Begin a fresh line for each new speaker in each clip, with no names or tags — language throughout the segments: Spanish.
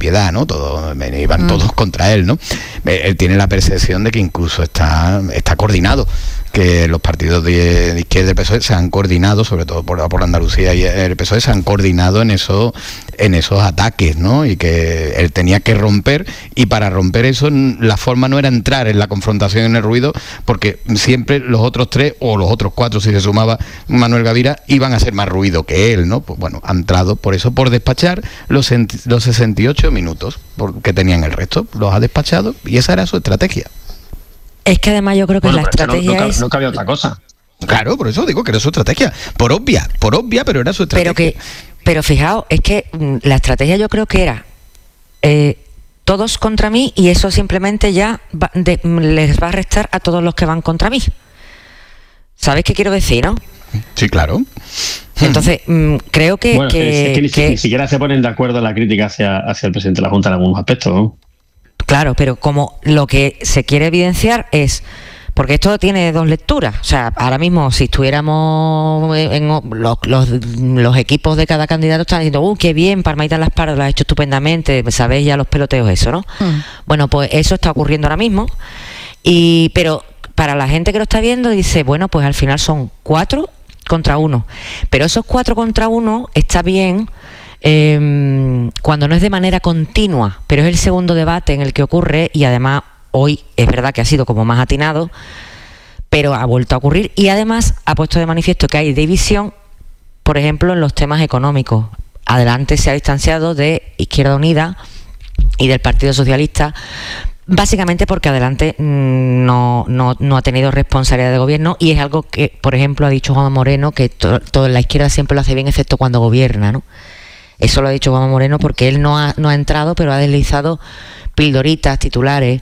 piedad, ¿no? Iban todos contra él, ¿no? Él tiene la percepción de que incluso está coordinado, que los partidos de izquierda del PSOE se han coordinado, sobre todo por Andalucía y el PSOE, se han coordinado en esos ataques, ¿no? Y que él tenía que romper, y para romper eso la forma no era entrar en la confrontación, en el ruido, porque siempre los otros 3 o los otros 4, si se sumaba Manuel Gavira, iban a hacer más ruido que él, ¿no? Pues bueno, ha entrado por eso, por despachar los 68 minutos que tenían el resto, los ha despachado, y esa era su estrategia.
Es que además yo creo que la estrategia
no cabía otra cosa.
Claro, por eso digo que era su estrategia, por obvia, pero era su estrategia.
Pero fijaos, es que la estrategia yo creo que era todos contra mí, y eso simplemente ya les va a restar a todos los que van contra mí. ¿Sabéis qué quiero decir, no?
Sí, claro.
Entonces, creo que...
Bueno, que ni siquiera se ponen de acuerdo en la crítica hacia el presidente de la Junta en algunos aspectos, ¿no?
Claro, pero como lo que se quiere evidenciar es... Porque esto tiene 2 lecturas. O sea, ahora mismo, si estuviéramos en los equipos de cada candidato, están diciendo, qué bien, Parmaita Las Parras lo ha hecho estupendamente, sabéis ya los peloteos, eso, ¿no? Bueno, pues eso está ocurriendo ahora mismo. Pero para la gente que lo está viendo, dice, bueno, pues al final son 4 contra 1. Pero esos 4 contra 1 está bien cuando no es de manera continua, pero es el segundo debate en el que ocurre, y además hoy es verdad que ha sido como más atinado, pero ha vuelto a ocurrir, y además ha puesto de manifiesto que hay división, por ejemplo, en los temas económicos. Adelante se ha distanciado de Izquierda Unida y del Partido Socialista, básicamente porque Adelante no ha tenido responsabilidad de gobierno, y es algo que, por ejemplo, ha dicho Juanma Moreno, que toda la izquierda siempre lo hace bien, excepto cuando gobierna, ¿no? Eso lo ha dicho Juanma Moreno porque él no ha entrado, pero ha deslizado pildoritas, titulares.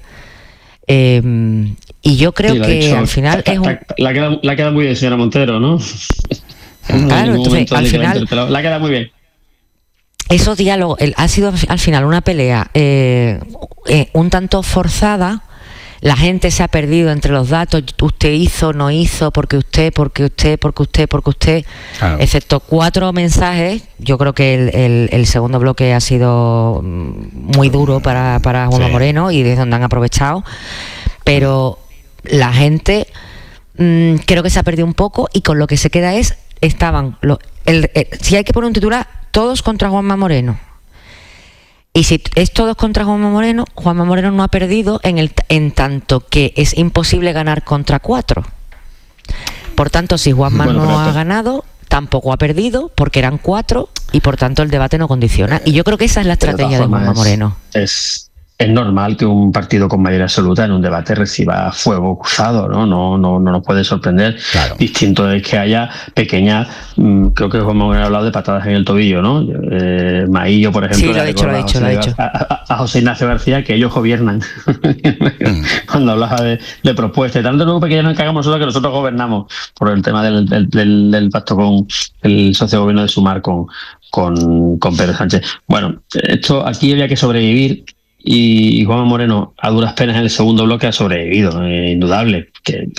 Y yo creo que al final es
la queda muy bien, señora Montero, ¿no?
Claro, entonces al final
la queda muy bien.
Esos diálogos ha sido al final una pelea un tanto forzada. La gente se ha perdido entre los datos, usted hizo, no hizo, porque usted, claro. Excepto 4 mensajes. Yo creo que el segundo bloque ha sido muy duro para Juanma Moreno, y desde donde han aprovechado, pero la gente creo que se ha perdido un poco, y con lo que se queda es, si hay que poner un titular, todos contra Juanma Moreno. Y si es todos contra Juanma Moreno no ha perdido en tanto que es imposible ganar contra 4. Por tanto, si Juanma no ha ganado, tampoco ha perdido, porque eran 4, y por tanto el debate no condiciona. Y yo creo que esa es la estrategia de Juanma Moreno.
Es normal que un partido con mayoría absoluta en un debate reciba fuego cruzado, ¿no? No nos puede sorprender. Claro. Distinto es que haya pequeñas, creo que hemos hablado de patadas en el tobillo, ¿no? Maillo, por ejemplo,
sí, lo he dicho.
A José Ignacio García, que ellos gobiernan. Cuando hablaba de propuestas, tanto no que ya nos encargamos nosotros, que nosotros gobernamos, por el tema del pacto con el socio de gobierno de Sumar con Pedro Sánchez. Bueno, esto aquí había que sobrevivir. Y Juanma Moreno, a duras penas en el segundo bloque, ha sobrevivido, indudable.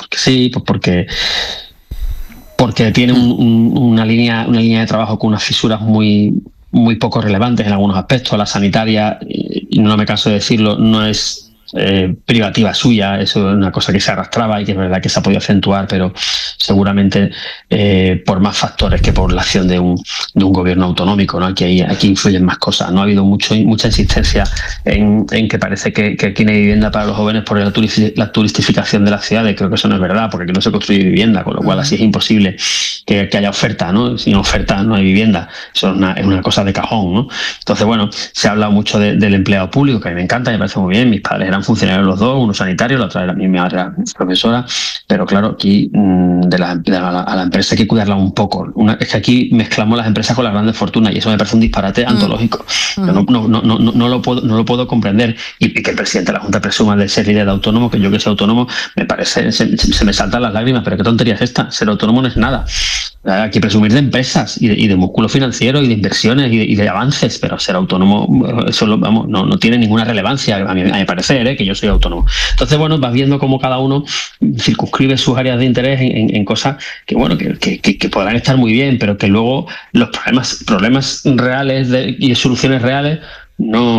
Porque tiene una línea de trabajo con unas fisuras muy poco relevantes en algunos aspectos. La sanitaria, y no me canso de decirlo, no es privativa suya, eso es una cosa que se arrastraba y que es verdad que se ha podido acentuar, pero seguramente por más factores que por la acción de un gobierno autonómico, ¿no? Aquí influyen más cosas. No ha habido mucha insistencia en que parece que aquí no hay vivienda para los jóvenes por la turistificación de las ciudades. Creo que eso no es verdad, porque aquí no se construye vivienda, con lo cual así es imposible que haya oferta, ¿no? Sin oferta no hay vivienda. Eso es una cosa de cajón, ¿no? Entonces, bueno, se ha hablado mucho del empleado público, que a mí me encanta, me parece muy bien. Mis padres eran funcionarios los dos, uno sanitario, la otra mi madre era profesora, pero claro, aquí a la empresa hay que cuidarla un poco. Es que aquí mezclamos las empresas con las grandes fortunas, y eso me parece un disparate antológico. No lo puedo comprender, y que el presidente de la Junta presuma de ser líder de autónomo, que yo que soy autónomo, me parece, se me saltan las lágrimas. Pero qué tontería es esta, ser autónomo no es nada. Hay que presumir de empresas y de músculo financiero y de inversiones y de avances, pero ser autónomo, eso no tiene ninguna relevancia, a mi parecer, que yo soy autónomo. Entonces, bueno, vas viendo cómo cada uno circunscribe sus áreas de interés en cosas que podrán estar muy bien, pero que luego los problemas reales y soluciones reales no